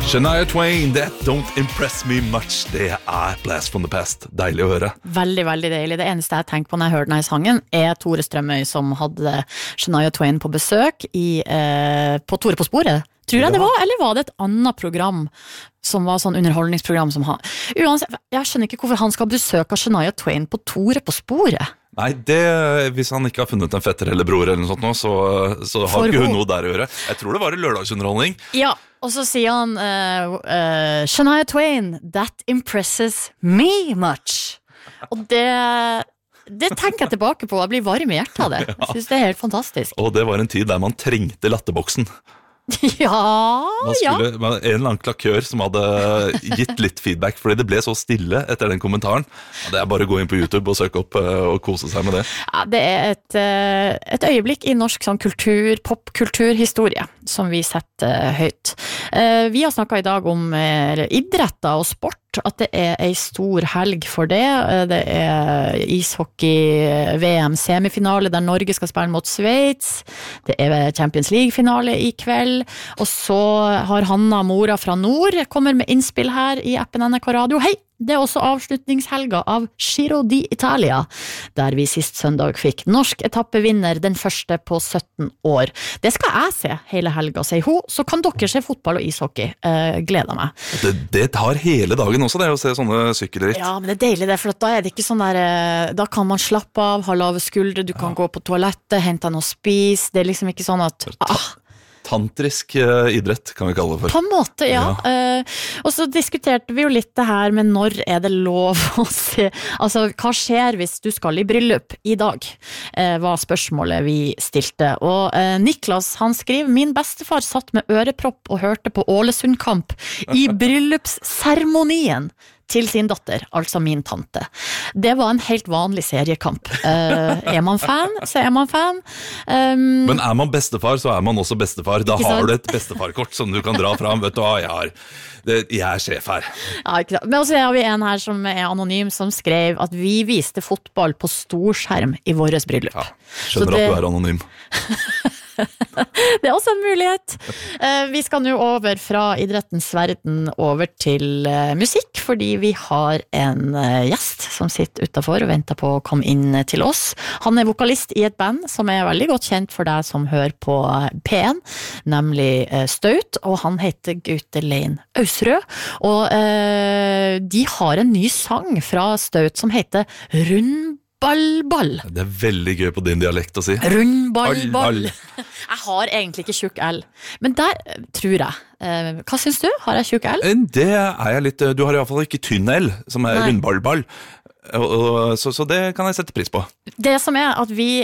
Shania Twain, that don't impress me much. Det Blast from the Past. Deilig å høre. Veldig, veldig deilig. Det eneste jeg tenker på når jeg hører denne sangen Tore Strømøy som hadde Shania Twain på besøk på Tore på sporet. Tror jeg det var, eller var det et annet program som var sånn underholdningsprogram som han... Uansett, jeg skjønner ikke hvorfor han skal besøke Shania Twain på Tore på sporet. Nei, hvis han ikke har funnet en fetter eller bror eller noe sånt nå, så har ikke hun noe der å gjøre. Jeg tror det var en lørdagsunderholdning. Ja, og så sier han Shania Twain, that impresses me much. Og det tenker jeg tilbake på. Jeg blir varm i hjertet av det. Jeg synes det helt fantastisk. Og det var en tid der man trengte latterboksen. Ja. En eller annen klakør som hadde gitt litt feedback, fordi det ble så stille etter den kommentaren. Det bare å gå inn på YouTube og søke opp og kose seg med det. Ja, det et øyeblikk i norsk sånn popkulturhistorie som vi setter høyt. Vi har snakket i dag om idretter og sport, at det en stor helg for det. Det ishockey VM-semifinale der Norge skal spille mot Sveits. Det Champions League-finale i kveld. Og så har Hanna Mora fra Nord kommer med innspill her i appen NRK Radio. Hei! Det også avslutningshelga av Giro d'Italia, der vi sist søndag fikk norsk etappevinner, den første på 17 år. Det skal jeg se hele helga, sier hun, så kan dere se fotball og ishockey. Gleder meg. Det tar hele dagen også, det å se sånne sykkelritt. Ja, men det deilig det, for da det ikke sånn der, da kan man slappe av, ha lave skuldre, du kan gå på toalettet, hente noe spis, det liksom ikke sånn at... Tantrisk idrett, kan vi kalle det for. På en måte, ja. Og så diskuterte vi jo litt det her med når det lov å se, altså hva skjer hvis du skal i bryllup i dag, var spørsmålet vi stilte. Og Niklas, han skriver, min bestefar satt med ørepropp og hørte på Ålesundkamp i bryllupsseremonien til sin datter, altså min tante. Det var en helt vanlig seriekamp. Man fan, så man fan. Men man bestefar, så man også bestefar. Da har du et bestefarkort som du kan dra fram. Vet du hva, jeg sjef her. Ja, ikke sant. Men også har vi en her som anonym, som skrev at vi viste fotball på storskjerm i våres bryllup. Ja, skjønner at du anonym. Det også en mulighet. Vi skal nå over fra idrettens verden over til musikk, fordi vi har en gjest som sitter utenfor og venter på å komme inn til oss. Han vokalist i et band som veldig godt kjent for deg som hører på P1, nemlig Staut, og han heter Gaute Lein Ausrød, og de har en ny sang fra Staut som heter Rundballball. Det veldig gøy på din dialekt å si. Rundballball. Jeg har egentlig ikke tjukk L, men der tror jeg. Hva synes du? Har jeg tjukk L? Det jeg litt. Du har i hvert fall ikke tynn L, som rundballball. Så det kan jeg sette pris på. Det som at vi